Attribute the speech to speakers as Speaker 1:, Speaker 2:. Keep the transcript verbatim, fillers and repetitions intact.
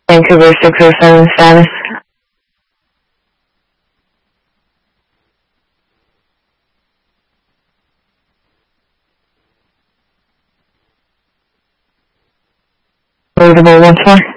Speaker 1: Vancouver six oh seven status. Loadable once more.